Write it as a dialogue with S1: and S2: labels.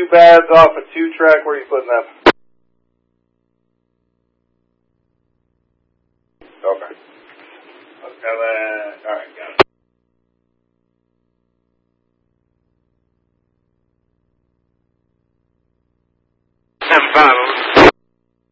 S1: bads off a 2-track. Where are you putting them? Okay.
S2: And then, alright, got it.